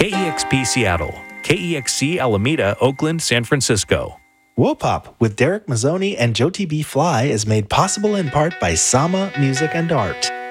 KEXP Seattle, KEXC Alameda, Oakland, San Francisco. Wopop with Derek Mazzoni and Jyoti B. Fly is made possible in part by Sama Music and Art.